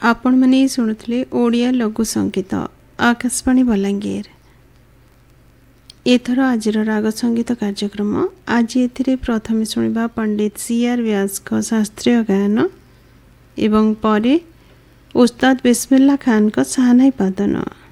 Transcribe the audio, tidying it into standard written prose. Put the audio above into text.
आपण मैंने शुणुले ओडिया लघु संगीत आकाशवाणी बलांगीर। एथर आज राग संगीत कार्यक्रम। आज ए प्रथम शुणा पंडित CR व्यास का शास्त्रीय गायन एवं परे उस्ताद बिस्मिल्ला खान का साहनाई पादन।